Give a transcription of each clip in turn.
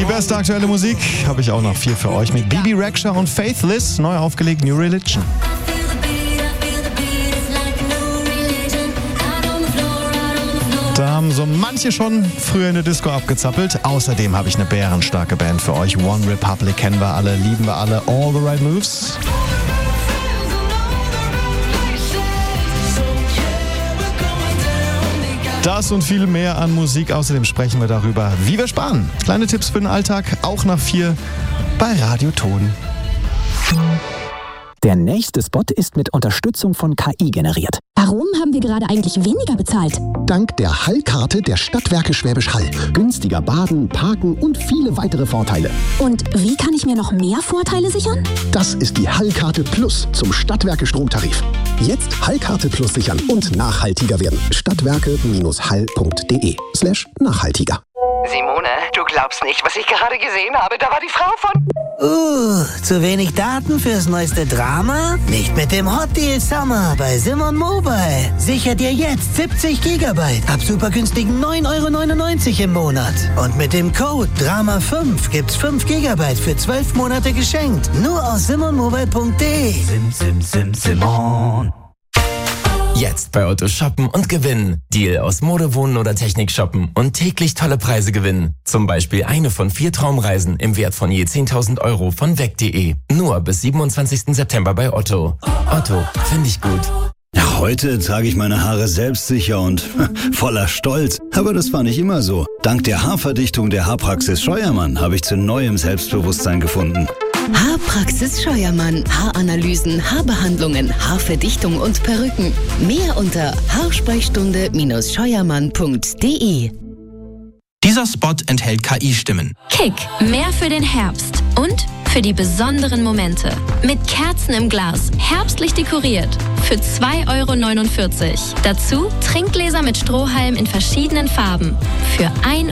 beste aktuelle Musik habe ich auch noch 4 für euch mit Bebe Rexha und Faithless, neu aufgelegt New Religion. Da haben so manche schon früher in der Disco abgezappelt. Außerdem habe ich eine bärenstarke Band für euch. One Republic kennen wir alle, lieben wir alle. All the Right Moves. Das und viel mehr an Musik. Außerdem sprechen wir darüber, wie wir sparen. Kleine Tipps für den Alltag, auch nach 4 bei Radio Ton. Der nächste Spot ist mit Unterstützung von KI generiert. Warum haben wir gerade eigentlich weniger bezahlt? Dank der Hallkarte der Stadtwerke Schwäbisch Hall. Günstiger Baden, Parken und viele weitere Vorteile. Und wie kann ich mir noch mehr Vorteile sichern? Das ist die Hallkarte Plus zum Stadtwerke Stromtarif. Jetzt Hallkarte Plus sichern und nachhaltiger werden. Stadtwerke-hall.de/nachhaltiger. Simone, du glaubst nicht, was ich gerade gesehen habe. Da war die Frau von... zu wenig Daten fürs neueste Drama? Nicht mit dem Hot Deal Summer bei Simon Mobile. Sicher dir jetzt 70 GB ab super günstigen 9,99 € im Monat. Und mit dem Code DRAMA5 gibt's 5 GB für 12 Monate geschenkt. Nur aus simonmobile.de. Simon. Jetzt bei Otto shoppen und gewinnen. Deal aus Mode, Wohnen oder Technik shoppen und täglich tolle Preise gewinnen. Zum Beispiel eine von 4 Traumreisen im Wert von je 10.000 € von weg.de. Nur bis 27. September bei Otto. Otto, finde ich gut. Ja, heute trage ich meine Haare selbstsicher und voller Stolz. Aber das war nicht immer so. Dank der Haarverdichtung der Haarpraxis Scheuermann habe ich zu neuem Selbstbewusstsein gefunden. Haarpraxis Scheuermann. Haaranalysen, Haarbehandlungen, Haarverdichtung und Perücken. Mehr unter haarsprechstunde-scheuermann.de. Dieser Spot enthält KI-Stimmen. Kick, mehr für den Herbst und für die besonderen Momente. Mit Kerzen im Glas, herbstlich dekoriert. Für 2,49 €. Dazu Trinkgläser mit Strohhalm in verschiedenen Farben. Für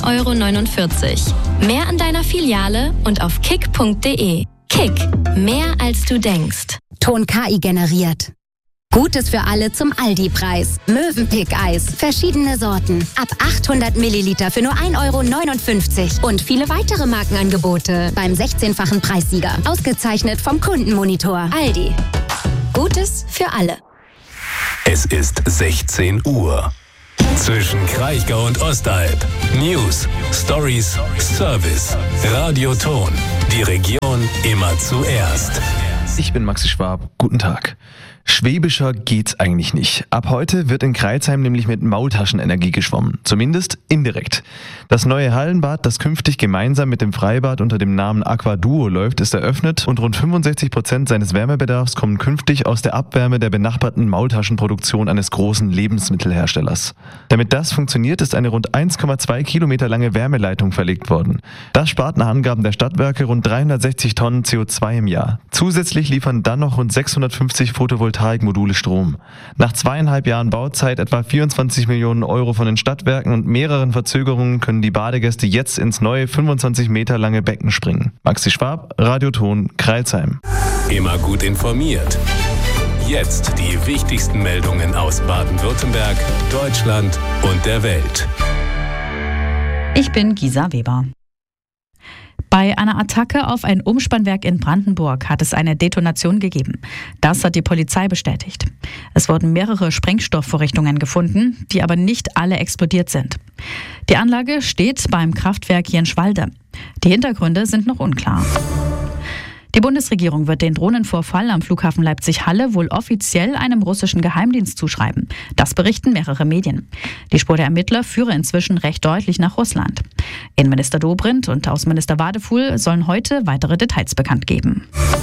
1,49 €. Mehr an deiner Filiale und auf kick.de. Kick, mehr als du denkst. Ton KI generiert. Gutes für alle zum Aldi-Preis. Mövenpick-Eis. Verschiedene Sorten. Ab 800 Milliliter für nur 1,59 €. Und viele weitere Markenangebote beim 16-fachen Preissieger. Ausgezeichnet vom Kundenmonitor. Aldi. Gutes für alle. Es ist 16 Uhr. Zwischen Kraichgau und Ostalb. News, Stories, Service. Radio Ton. Die Region immer zuerst. Ich bin Maxi Schwab. Guten Tag. Schwäbischer geht's eigentlich nicht. Ab heute wird in Crailsheim nämlich mit Maultaschenenergie geschwommen. Zumindest indirekt. Das neue Hallenbad, das künftig gemeinsam mit dem Freibad unter dem Namen Aqua Duo läuft, ist eröffnet und rund 65% seines Wärmebedarfs kommen künftig aus der Abwärme der benachbarten Maultaschenproduktion eines großen Lebensmittelherstellers. Damit das funktioniert, ist eine rund 1,2 Kilometer lange Wärmeleitung verlegt worden. Das spart nach Angaben der Stadtwerke rund 360 Tonnen CO2 im Jahr. Zusätzlich liefern dann noch rund 650 Photovoltaikmodule Strom. Nach 2,5 Jahren Bauzeit, etwa 24 Millionen € von den Stadtwerken und mehreren Verzögerungen können die Badegäste jetzt ins neue 25 Meter lange Becken springen. Maxi Schwab, Radio Ton, Crailsheim. Immer gut informiert. Jetzt die wichtigsten Meldungen aus Baden-Württemberg, Deutschland und der Welt. Ich bin Gisa Weber. Bei einer Attacke auf ein Umspannwerk in Brandenburg hat es eine Detonation gegeben. Das hat die Polizei bestätigt. Es wurden mehrere Sprengstoffvorrichtungen gefunden, die aber nicht alle explodiert sind. Die Anlage steht beim Kraftwerk Jenschwalde. Die Hintergründe sind noch unklar. Die Bundesregierung wird den Drohnenvorfall am Flughafen Leipzig-Halle wohl offiziell einem russischen Geheimdienst zuschreiben. Das berichten mehrere Medien. Die Spur der Ermittler führe inzwischen recht deutlich nach Russland. Innenminister Dobrindt und Außenminister Wadefuhl sollen heute weitere Details bekannt geben.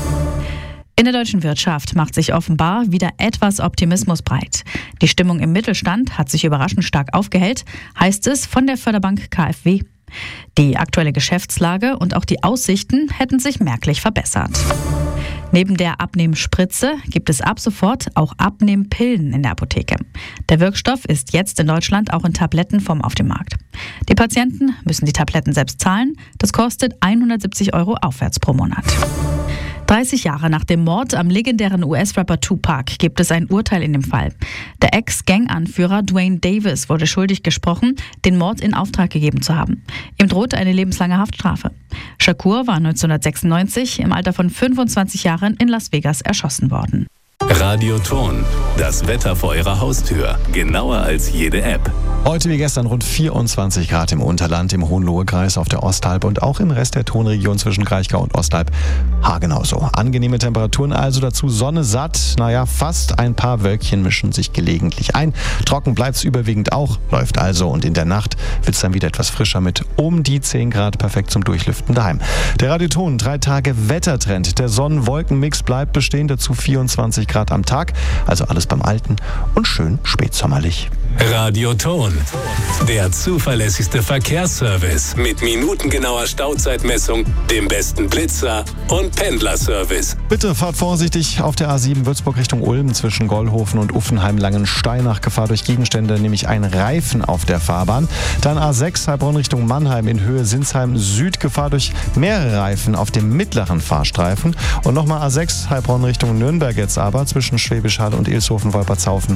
In der deutschen Wirtschaft macht sich offenbar wieder etwas Optimismus breit. Die Stimmung im Mittelstand hat sich überraschend stark aufgehellt, heißt es von der Förderbank KfW. Die aktuelle Geschäftslage und auch die Aussichten hätten sich merklich verbessert. Neben der Abnehmspritze gibt es ab sofort auch Abnehmpillen in der Apotheke. Der Wirkstoff ist jetzt in Deutschland auch in Tablettenform auf dem Markt. Die Patienten müssen die Tabletten selbst zahlen. Das kostet 170 € aufwärts pro Monat. 30 Jahre nach dem Mord am legendären US-Rapper Tupac gibt es ein Urteil in dem Fall. Der Ex-Gang-Anführer Dwayne Davis wurde schuldig gesprochen, den Mord in Auftrag gegeben zu haben. Ihm drohte eine lebenslange Haftstrafe. Shakur war 1996 im Alter von 25 Jahren in Las Vegas erschossen worden. Radioton, das Wetter vor Ihrer Haustür, genauer als jede App. Heute wie gestern rund 24 Grad im Unterland, im Hohenlohe-Kreis, auf der Osthalb und auch im Rest der Tonregion zwischen Kraichgau und Ostalb haargenau so. Angenehme Temperaturen also, dazu Sonne satt, fast ein paar Wölkchen mischen sich gelegentlich ein. Trocken bleibt's überwiegend auch, läuft also und in der Nacht wird's dann wieder etwas frischer mit um die 10 Grad, perfekt zum Durchlüften daheim. Der Radioton, 3 Tage Wettertrend, der Sonnen-Wolken-Mix bleibt bestehen, dazu 24 Grad am Tag, also alles beim Alten und schön spätsommerlich. Radioton, der zuverlässigste Verkehrsservice mit minutengenauer Stauzeitmessung, dem besten Blitzer und Pendlerservice. Bitte fahrt vorsichtig auf der A7 Würzburg Richtung Ulm zwischen Gollhofen und Uffenheim-Langenstein nach Gefahr durch Gegenstände, nämlich ein Reifen auf der Fahrbahn. Dann A6 Heilbronn Richtung Mannheim in Höhe Sinsheim Süd, Gefahr durch mehrere Reifen auf dem mittleren Fahrstreifen. Und nochmal A6 Heilbronn Richtung Nürnberg jetzt aber zwischen Schwäbisch Hall und Ilshofen-Wolpertshausen,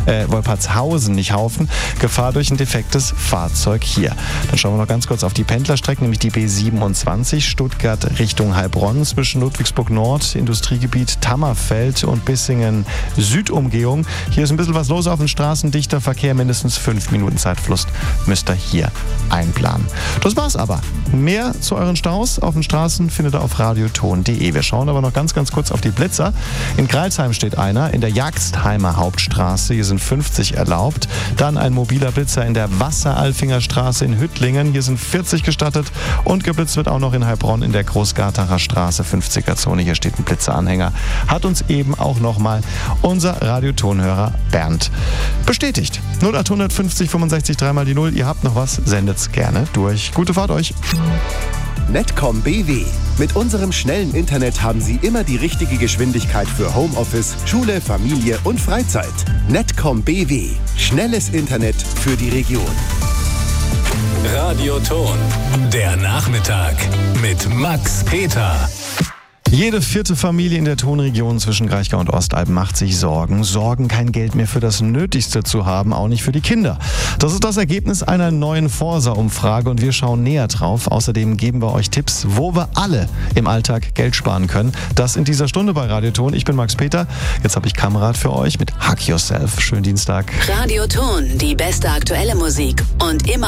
nicht Haufen, Gefahr durch ein defektes Fahrzeug hier. Dann schauen wir noch ganz kurz auf die Pendlerstrecken, nämlich die B27 Stuttgart Richtung Heilbronn zwischen Ludwigsburg Nord, Industriegebiet Tammerfeld und Bissingen Südumgehung. Hier ist ein bisschen was los auf den Straßen, dichter Verkehr, mindestens 5 Minuten Zeitverlust müsst ihr hier einplanen. Das war's aber. Mehr zu euren Staus auf den Straßen findet ihr auf radioton.de. Wir schauen aber noch ganz kurz auf die Blitzer. In Crailsheim steht einer, in der Jagstheimer Hauptstraße, hier sind 50 erlaubt. Dann ein mobiler Blitzer in der Wasseralfinger Straße in Hüttlingen. Hier sind 40 gestattet. Und geblitzt wird auch noch in Heilbronn in der Großgartacher Straße, 50er-Zone. Hier steht ein Blitzeranhänger. Hat uns eben auch nochmal unser Radiotonhörer Bernd bestätigt. 0850 65 3 mal die 0. Ihr habt noch was, sendet's gerne durch. Gute Fahrt euch. Netcom BW. Mit unserem schnellen Internet haben Sie immer die richtige Geschwindigkeit für Homeoffice, Schule, Familie und Freizeit. Netcom BW. Schnelles Internet für die Region. Radioton, der Nachmittag mit Max Peter. Jede 4. Familie in der Tonregion zwischen Kraichgau und Ostalb macht sich Sorgen. Sorgen, kein Geld mehr für das Nötigste zu haben, auch nicht für die Kinder. Das ist das Ergebnis einer neuen Forsa-Umfrage und wir schauen näher drauf. Außerdem geben wir euch Tipps, wo wir alle im Alltag Geld sparen können. Das in dieser Stunde bei Radioton. Ich bin Max Peter. Jetzt habe ich Kamerad für euch mit Hack Yourself. Schönen Dienstag. Radioton, die beste aktuelle Musik und immer